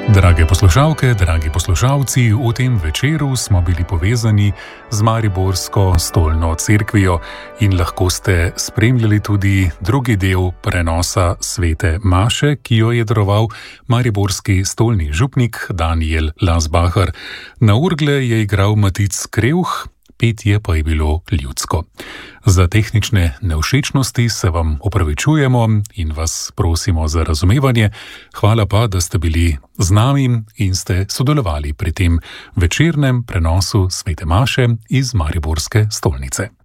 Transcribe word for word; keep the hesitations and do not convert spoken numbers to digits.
Drage poslušalke, dragi poslušalci, v tem večeru smo bili povezani z Mariborsko stolno cerkvijo in lahko ste spremljali tudi drugi del prenosa svete maše, ki jo je daroval mariborski stolni župnik Danijel Lasbaher. Na orgle je igral Matic Krevh, petje pa je bilo ljudsko. Za tehnične nevšečnosti se vam opravičujemo in vas prosimo za razumevanje. Hvala pa, da ste bili z nami in ste sodelovali pri tem večernem prenosu svete maše iz Mariborske stolnice.